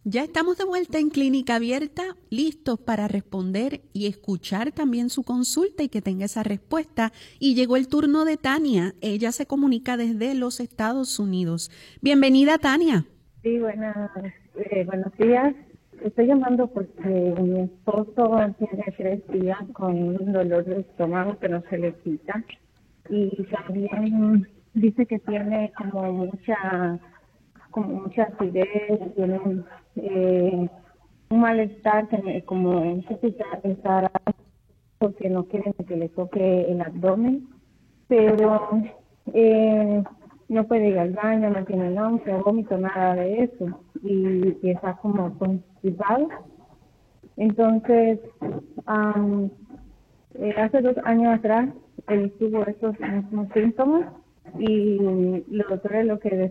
Ya estamos de vuelta en Clínica Abierta, listos para responder y escuchar también su consulta y que tenga esa respuesta. Y llegó el turno de Tania. Ella se comunica desde los Estados Unidos. Bienvenida, Tania. Sí, buenos días. Estoy llamando porque mi esposo tiene 3 días con un dolor de estómago que no se le quita. Y también dice que tiene como mucha acidez, tiene un malestar, como necesita estar porque no quiere que le toque el abdomen, pero no puede ir al baño, no tiene náusea, vómito, nada de eso, y está como constipado. Entonces, hace 2 años atrás, él tuvo esos mismos síntomas y los doctores lo que